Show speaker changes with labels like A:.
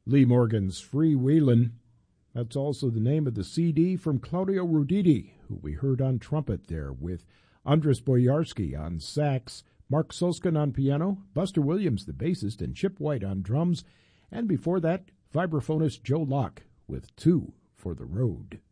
A: Lee Morgan's Freewheelin'. That's also the name of the CD from Claudio Roditi, who we heard on trumpet there, with Andres Boyarsky on sax, Mark Solskin on piano, Buster Williams the bassist, and Chip White on drums, and before that, vibraphonist Joe Locke with Two for the Road.